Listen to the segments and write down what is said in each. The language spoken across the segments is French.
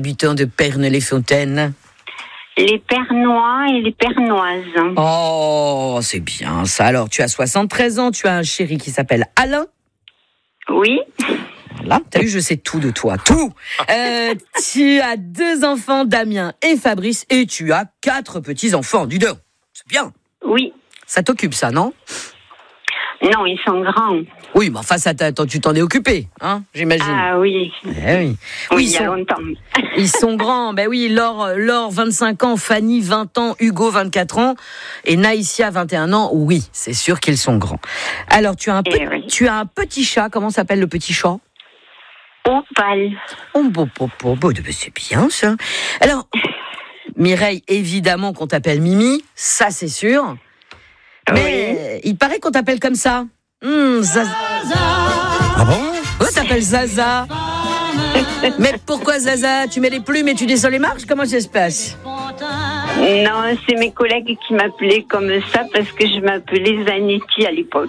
habitants de Pernes-les-Fontaines? Les Pernois et les Pernoises. Oh, c'est bien ça. Alors, tu as 73 ans, tu as un chéri qui s'appelle Alain. Oui. Voilà, t'as vu, je sais tout de toi, tout. Tu as 2 enfants, Damien et Fabrice, et tu as 4 petits-enfants, dis donc. C'est bien. Oui. Ça t'occupe, ça, non? Non, ils sont grands. Oui, mais enfin, tu t'en es occupé, hein, j'imagine. Ah oui. Oui. Oui, il y a longtemps. Ils sont grands, ben oui, Laure 25 ans, Fanny 20 ans, Hugo 24 ans et Naïsia 21 ans. Oui, c'est sûr qu'ils sont grands. Alors, tu as un petit chat, comment s'appelle le petit chat? Opal. Oh, c'est bien ça. Alors, Mireille, évidemment qu'on t'appelle Mimi, ça c'est sûr. Mais il paraît qu'on t'appelle comme ça. Zaza. Ah bon? Oh, t'appelles Zaza. Mais pourquoi Zaza? Tu mets les plumes et tu descends les marches? Comment ça se passe? Non, c'est mes collègues qui m'appelaient comme ça parce que je m'appelais Zanetti à l'époque.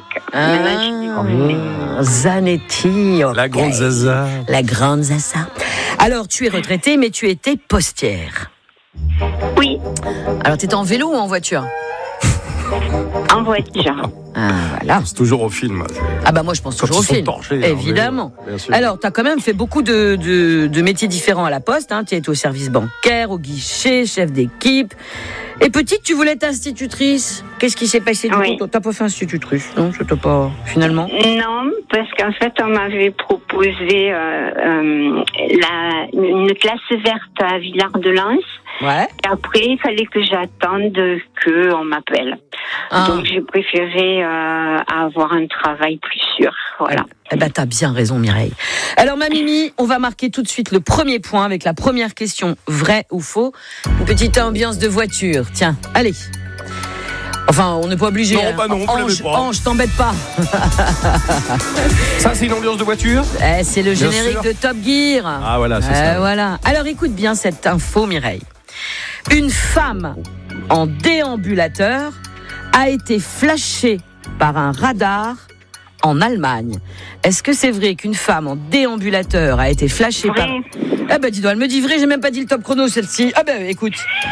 Zanetti. Okay. La grande Zaza. La grande Zaza. Alors, tu es retraitée, mais tu étais postière. Oui. Alors, t'étais en vélo ou en voiture? En voiture. Ah, voilà. C'est toujours au film. Ah bah moi je pense toujours au film, torchés, évidemment. Alors tu as quand même fait beaucoup de métiers différents à la Poste, hein. Tu étais au service bancaire, au guichet, chef d'équipe. Et petite, tu voulais être institutrice. Qu'est-ce qui s'est passé du coup? T'as pas fait institutrice, non? Ça t'a pas finalement? Non, parce qu'en fait on m'avait proposé une classe verte à Villard-de-Lans. Ouais. Et après, il fallait que j'attende qu'on m'appelle. Donc, j'ai préféré avoir un travail plus sûr. Voilà. Eh ben, t'as bien raison, Mireille. Alors, ma Mimi, on va marquer tout de suite le premier point avec la première question, vrai ou faux. Une petite ambiance de voiture. Tiens, allez. Enfin, on n'est pas obligé. Non, bah non, Ange, t'embête pas. Ça, c'est une ambiance de voiture? C'est le générique de Top Gear. Ah, voilà, c'est ça. Voilà. Alors, écoute bien cette info, Mireille. Une femme en déambulateur a été flashée par un radar en Allemagne. Est-ce que c'est vrai qu'une femme en déambulateur a été flashée par... Eh ben dis donc, elle me dit vrai, j'ai même pas dit le top chrono celle-ci. Ah ben écoute.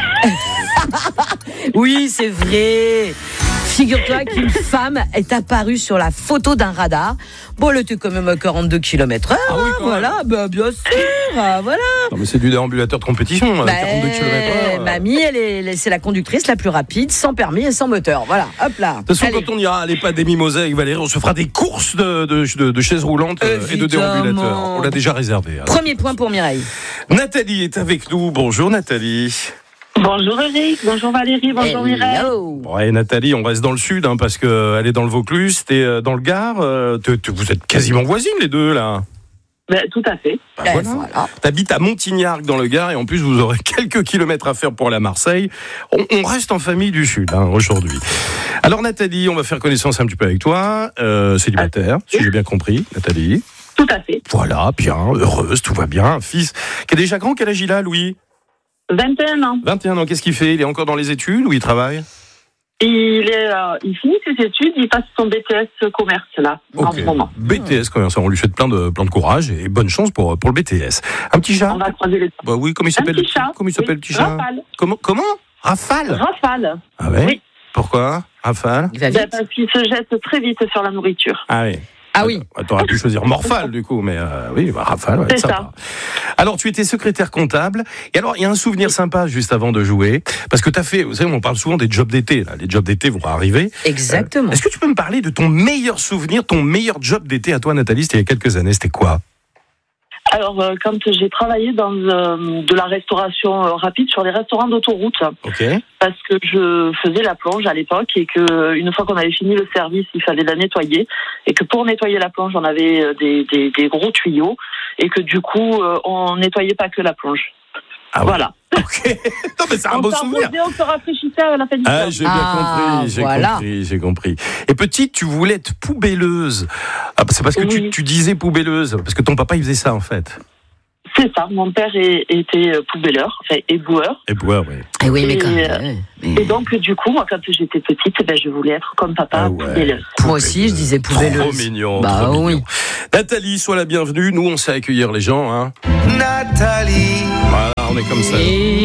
Oui, c'est vrai. Figure-toi qu'une femme est apparue sur la photo d'un radar. Bon, elle était quand même à 42 km/h. Ah oui, voilà, ben, bien sûr. Voilà. Non, mais c'est du déambulateur de compétition, 42 km/h. Mamie, c'est la conductrice la plus rapide, sans permis et sans moteur. Voilà, hop là. De toute façon, quand on ira à l'EHPAD des Mimosas avec Valérie, on se fera des courses de chaises roulantes et de déambulateurs. On l'a déjà réservé. Alors. Premier point pour Mireille. Nathalie est avec nous. Bonjour Nathalie. Bonjour Eric, bonjour Valérie, bonjour Mireille. Ouais, Nathalie, on reste dans le sud parce qu'elle est dans le Vaucluse, t'es dans le Gard. Vous êtes quasiment voisines les deux là. Tout à fait. Voilà. T'habites à Montignac dans le Gard et en plus vous aurez quelques kilomètres à faire pour aller à Marseille. On reste en famille du sud aujourd'hui. Alors Nathalie, on va faire connaissance un petit peu avec toi. Célibataire, si j'ai bien compris, Nathalie. Tout à fait. Voilà, bien, heureuse, tout va bien. Un fils qui est déjà grand, quel âge il a, Louis? 21 ans. 21 ans, qu'est-ce qu'il fait? Il est encore dans les études ou il travaille? Il finit ses études, il passe son BTS commerce là, en ce moment. BTS commerce, on lui souhaite plein de courage et bonne chance pour le BTS. Un petit chat? On va croiser les... Bah oui, comment il s'appelle? Comment il s'appelle le petit chat? Rafale. Comment? Rafale? Rafale. Ah ouais? Oui. Pourquoi? Rafale? Parce qu'il se jette très vite sur la nourriture. Ah oui. Ah oui. T'aurais pu choisir Morphale du coup, mais oui, Rafale, ouais, c'est ça. Alors, tu étais secrétaire comptable. Et alors, il y a un souvenir sympa juste avant de jouer, parce que t'as fait, vous savez, on parle souvent des jobs d'été. Là. Les jobs d'été vont arriver. Exactement. Est-ce que tu peux me parler de ton meilleur souvenir, ton meilleur job d'été à toi, Nathalie? C'était il y a quelques années. C'était quoi? Alors, quand j'ai travaillé dans de la restauration rapide sur les restaurants d'autoroute, parce que je faisais la plonge à l'époque et que une fois qu'on avait fini le service, il fallait la nettoyer et que pour nettoyer la plonge, on avait des gros tuyaux et que du coup, on nettoyait pas que la plonge. Ah voilà. Ok. Non, mais c'est un beau souvenir. On se rafraîchissait à la fin du temps. J'ai bien compris, j'ai compris. Et petite, tu voulais être poubelleuse. Ah, c'est parce que tu disais poubelleuse, parce que ton papa, il faisait ça, en fait. C'est ça, mon père était poubelleur, enfin, éboueur. Éboueur, oui. Et oui, mais quand même. Et donc, du coup, moi, quand j'étais petite, je voulais être comme papa, poubelleuse. Moi aussi, je disais poubelleuse. Trop mignon, bah trop oui. mignon. Nathalie, sois la bienvenue. Nous, on sait accueillir les gens, hein. Nathalie. Voilà. on est comme ça.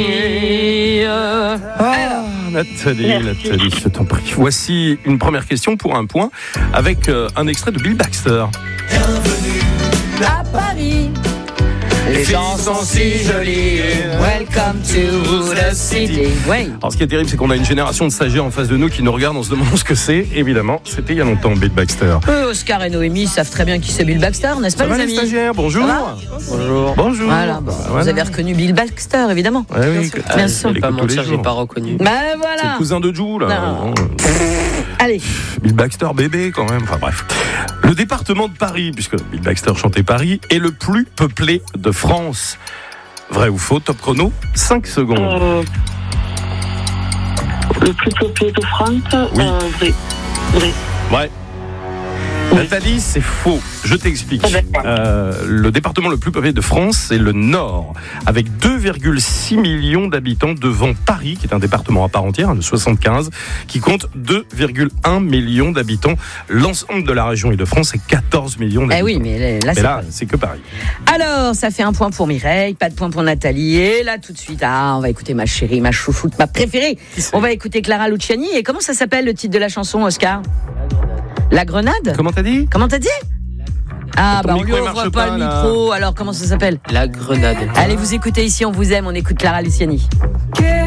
Nathalie, je t'en prie. Voici une première question pour un point avec un extrait de Bill Baxter. Bienvenue à Paris. Les gens sont si jolis. Welcome to the city. Oui. Alors, ce qui est terrible, c'est qu'on a une génération de stagiaires en face de nous qui nous regardent en se demandant ce que c'est. Évidemment, c'était il y a longtemps, Bill Baxter. Oscar et Noémie savent très bien qui c'est Bill Baxter, n'est-ce pas, les amis? Stagiaires, bonjour. Bonjour. Voilà, vous avez reconnu Bill Baxter, évidemment. Oui, bien sûr. Je vais pas mentir, j'ai pas reconnu. Ben voilà. C'est le cousin de Jou, là. Allez. Bill Baxter, bébé, quand même. Enfin, bref. Le département de Paris, puisque Bill Baxter chantait Paris, est le plus peuplé de France. Vrai ou faux? Top chrono, 5 secondes. Le plus peuplé de France, oui. Vrai. Ouais. Nathalie, c'est faux. Je t'explique. Le département le plus peuplé de France, c'est le Nord, avec 2,6 millions d'habitants devant Paris, qui est un département à part entière, le 75, qui compte 2,1 millions d'habitants. L'ensemble de la région Île-de-France, c'est 14 millions d'habitants. Eh oui, mais là, c'est que Paris. Alors, ça fait un point pour Mireille, pas de point pour Nathalie. Et là, tout de suite, on va écouter ma chérie, ma chouchoute, ma préférée. On va écouter Clara Luciani. Et comment ça s'appelle, le titre de la chanson, Oscar? La Grenade? Comment t'as dit? On lui ouvre pas le micro, alors comment ça s'appelle? La Grenade. Allez, vous écoutez ici, on vous aime, on écoute Clara Luciani.